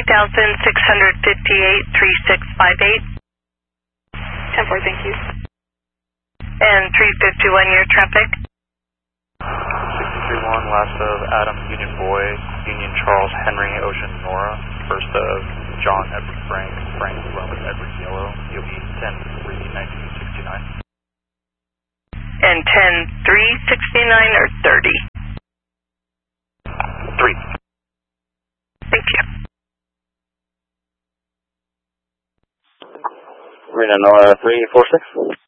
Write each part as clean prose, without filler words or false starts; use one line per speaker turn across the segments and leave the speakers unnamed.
3658-3658.
10-4, thank you.
And 351 your traffic.
631, last of Adam Union Boy, Union Charles Henry Ocean Nora, first of John Edward Frank, Frank Roman Edward Yellow, EOE 10-3-1969.
And 10-3-69 or 30?
3.
Thank you.
Marina Nora 346.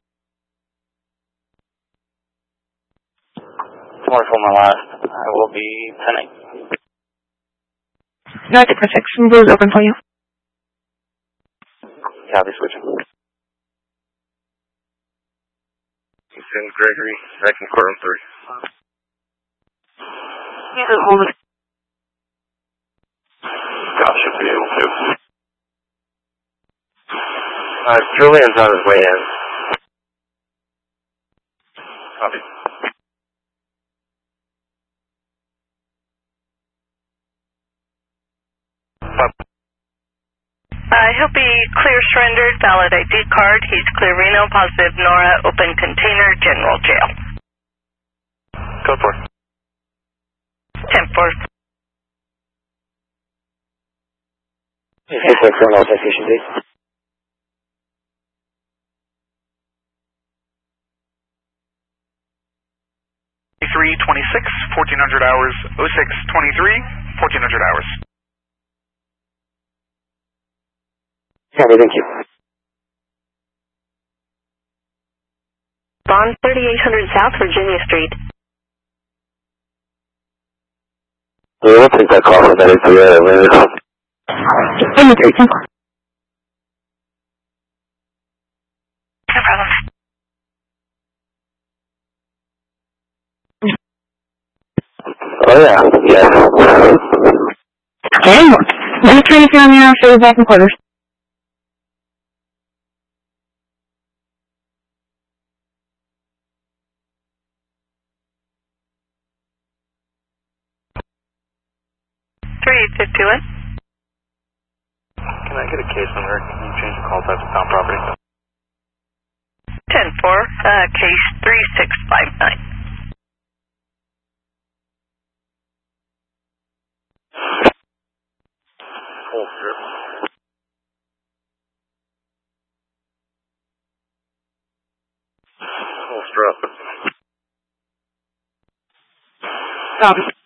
Tomorrow for my last, I will be 10-8.
North Pacific, Blue is open for you.
Copy, switching.
St. Gregory, second courtroom 3.
Yeah, hold it.
Scott should be able to. Julian's on his way in. Copy.
He'll be clear surrendered, valid ID card. He's clear Reno, positive Nora, open container, general jail.
Code 4.
10-4.
It's a criminal citation date.
$326, 1400 hours, 0623, 1400 hours.
Copy, thank you.
Bond 3800 South Virginia Street.
Yeah, we'll take that call for that later.
In the 3, 10-4.
No problem.
Oh yeah, yes.
Okay, let me train if you're on the air, back in quarters.
Can I get a case number? Can you change the call type to pound property?
10-4, case 3659.
Full strip. Full strip.
Copy.